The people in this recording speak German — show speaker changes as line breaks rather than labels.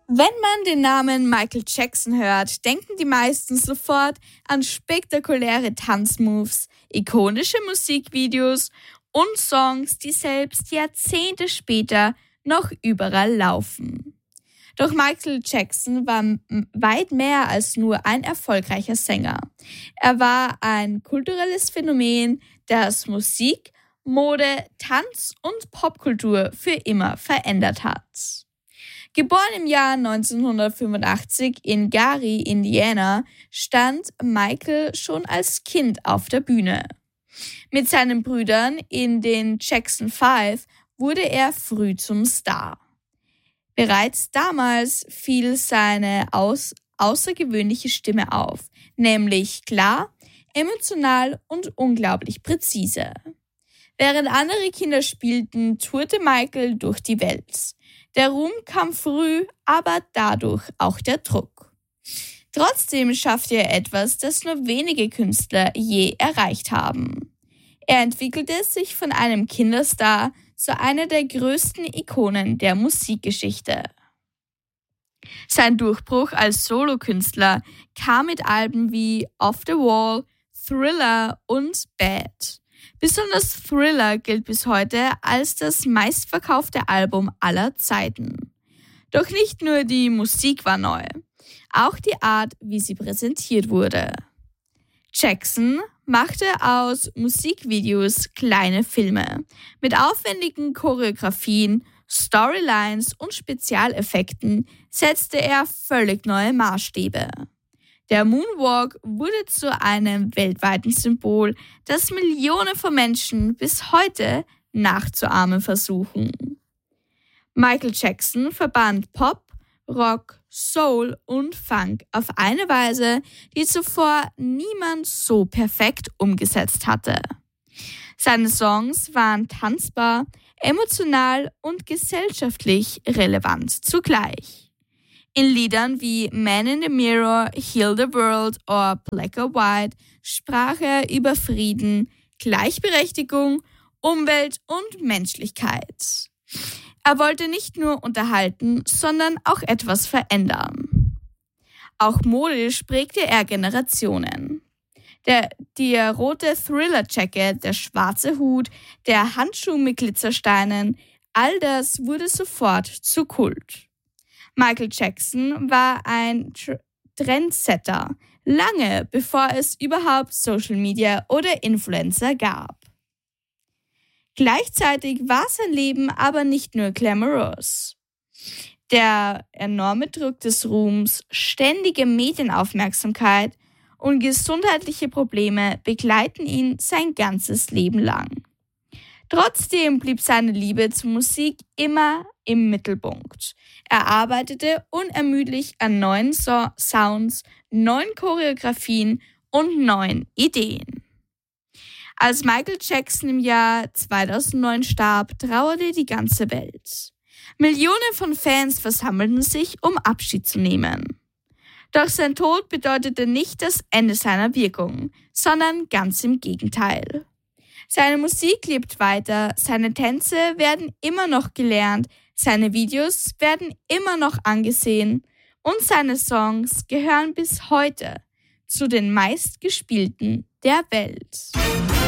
Wenn man den Namen Michael Jackson hört, denken die meisten sofort an spektakuläre Tanzmoves, ikonische Musikvideos und Songs, die selbst Jahrzehnte später noch überall laufen. Doch Michael Jackson war weit mehr als nur ein erfolgreicher Sänger. Er war ein kulturelles Phänomen, das Musik, Mode, Tanz und Popkultur für immer verändert hat. Geboren im Jahr 1985 in Gary, Indiana, stand Michael schon als Kind auf der Bühne. Mit seinen Brüdern in den Jackson 5 wurde er früh zum Star. Bereits damals fiel seine außergewöhnliche Stimme auf, nämlich klar, emotional und unglaublich präzise. Während andere Kinder spielten, tourte Michael durch die Welt. Der Ruhm kam früh, aber dadurch auch der Druck. Trotzdem schaffte er etwas, das nur wenige Künstler je erreicht haben. Er entwickelte sich von einem Kinderstar zu einer der größten Ikonen der Musikgeschichte. Sein Durchbruch als Solokünstler kam mit Alben wie Off the Wall, Thriller und Bad. Besonders Thriller gilt bis heute als das meistverkaufte Album aller Zeiten. Doch nicht nur die Musik war neu, auch die Art, wie sie präsentiert wurde. Jackson machte aus Musikvideos kleine Filme. Mit aufwendigen Choreografien, Storylines und Spezialeffekten setzte er völlig neue Maßstäbe. Der Moonwalk wurde zu einem weltweiten Symbol, das Millionen von Menschen bis heute nachzuahmen versuchen. Michael Jackson verband Pop, Rock, Soul und Funk auf eine Weise, die zuvor niemand so perfekt umgesetzt hatte. Seine Songs waren tanzbar, emotional und gesellschaftlich relevant zugleich. In Liedern wie Man in the Mirror, Heal the World oder Black or White sprach er über Frieden, Gleichberechtigung, Umwelt und Menschlichkeit. Er wollte nicht nur unterhalten, sondern auch etwas verändern. Auch modisch prägte er Generationen. Der rote Thriller-Jacket, der schwarze Hut, der Handschuh mit Glitzersteinen, all das wurde sofort zu Kult. Michael Jackson war ein Trendsetter, lange bevor es überhaupt Social Media oder Influencer gab. Gleichzeitig war sein Leben aber nicht nur glamourös. Der enorme Druck des Ruhms, ständige Medienaufmerksamkeit und gesundheitliche Probleme begleiten ihn sein ganzes Leben lang. Trotzdem blieb seine Liebe zur Musik immer im Mittelpunkt. Er arbeitete unermüdlich an neuen Sounds, neuen Choreografien und neuen Ideen. Als Michael Jackson im Jahr 2009 starb, trauerte die ganze Welt. Millionen von Fans versammelten sich, um Abschied zu nehmen. Doch sein Tod bedeutete nicht das Ende seiner Wirkung, sondern ganz im Gegenteil. Seine Musik lebt weiter, seine Tänze werden immer noch gelernt, seine Videos werden immer noch angesehen und seine Songs gehören bis heute zu den meistgespielten der Welt.